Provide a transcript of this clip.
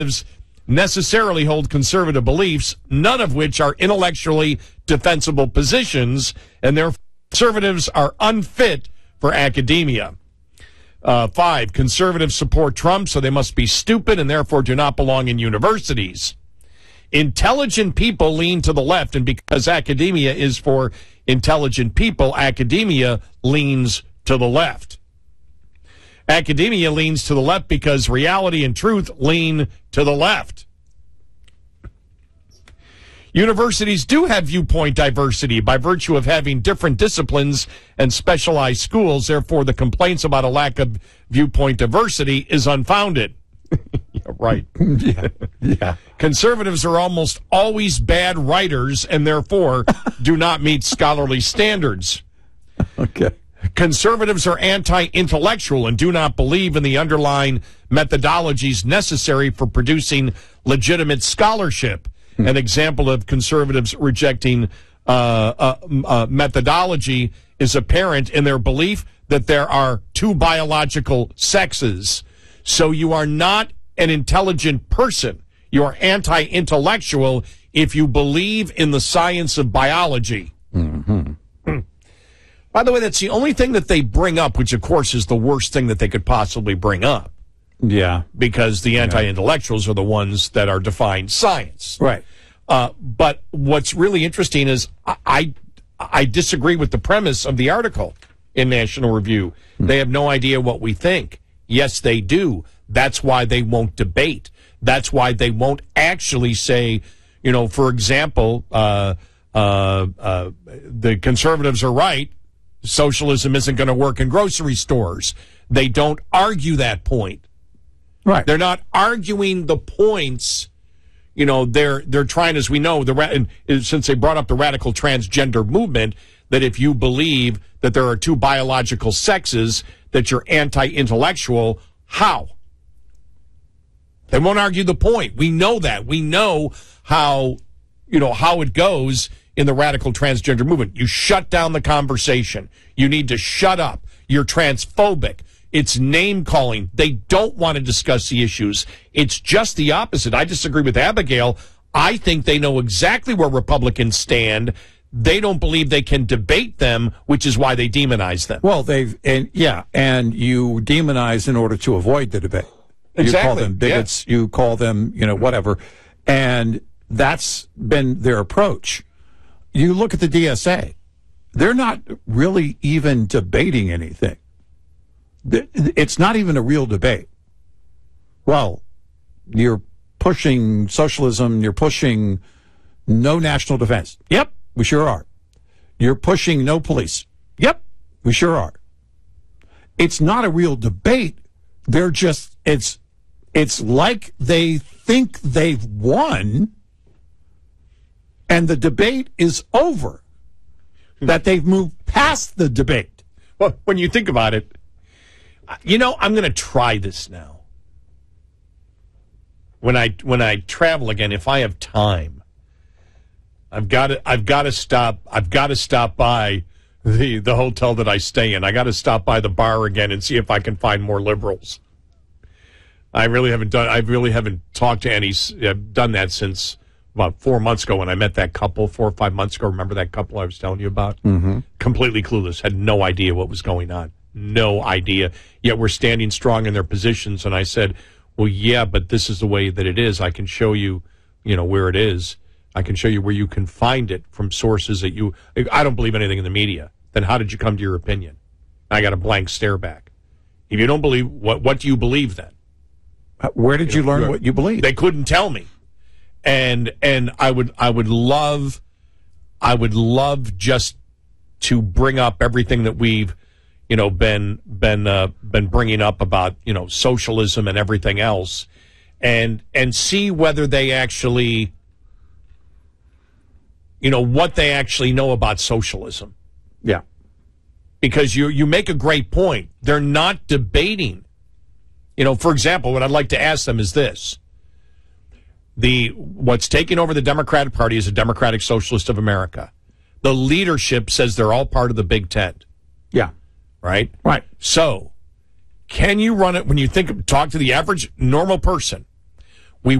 necessarily hold conservative beliefs, none of which are intellectually defensible positions, and therefore conservatives are unfit for academia. 5, conservatives support Trump, so they must be stupid and therefore do not belong in universities. Intelligent people lean to the left, and because academia is for intelligent people, academia leans to the left. Academia leans to the left because reality and truth lean to the left. Universities do have viewpoint diversity by virtue of having different disciplines and specialized schools. Therefore, the complaints about a lack of viewpoint diversity is unfounded. Yeah, right. Yeah. Conservatives are almost always bad writers and therefore do not meet scholarly standards. Okay. Conservatives are anti-intellectual and do not believe in the underlying methodologies necessary for producing legitimate scholarship. An example of conservatives rejecting methodology is apparent in their belief that there are 2 biological sexes. So you are not an intelligent person. You are anti-intellectual if you believe in the science of biology. Mm-hmm. By the way, that's the only thing that they bring up, which, of course, is the worst thing that they could possibly bring up. Yeah. Because the anti-intellectuals are the ones that are defying science. Right. But what's really interesting is I disagree with the premise of the article in National Review. They have no idea what we think. Yes, they do. That's why they won't debate. That's why they won't actually say, you know, for example, the conservatives are right. Socialism isn't going to work in grocery stores. They don't argue that point. Right. They're not arguing the points. You know, they're trying, as we know, since they brought up the radical transgender movement, that if you believe that there are 2 biological sexes, that you're anti-intellectual. How? They won't argue the point. We know that. We know how it goes in the radical transgender movement. You shut down the conversation. You need to shut up. You're transphobic. It's name-calling. They don't want to discuss the issues. It's just the opposite. I disagree with Abigail. I think they know exactly where Republicans stand. They don't believe they can debate them, which is why they demonize them. Well, and you demonize in order to avoid the debate. Exactly. You call them bigots. Yeah. You call them, whatever. And that's been their approach. You look at the DSA. They're not really even debating anything. It's not even a real debate. Well, you're pushing socialism. You're pushing no national defense. Yep, we sure are. You're pushing no police. Yep, we sure are. It's not a real debate. They're just, it's like they think they've won and the debate is over, that they've moved past the debate. Well, when you think about it, I'm going to try this now. When I travel again, if I have time, I've got to stop by the hotel that I stay in. I got to stop by the bar again and see if I can find more liberals. I really haven't talked to any. I've done that since about 4 months ago when I met that couple 4 or 5 months ago. Remember that couple I was telling you about? Mm-hmm. Completely clueless, had no idea what was going on. No idea. Yet we're standing strong in their positions. And I said, well, yeah, but this is the way that it is. I can show you, where it is. I can show you where you can find it from sources that I don't believe anything in the media. Then how did you come to your opinion? I got a blank stare back. If you don't believe, what do you believe then? Where did you learn what you believe? They couldn't tell me. And I would love just to bring up everything that we've been bringing up about socialism and everything else, and see whether they actually what they actually know about socialism. Yeah, because you make a great point. They're not debating. For example, what I'd like to ask them is this: what's taking over the Democratic Party is the Democratic Socialist of America. The leadership says they're all part of the Big Tent. Yeah. Right? Right. So, can you run it when you talk to the average normal person?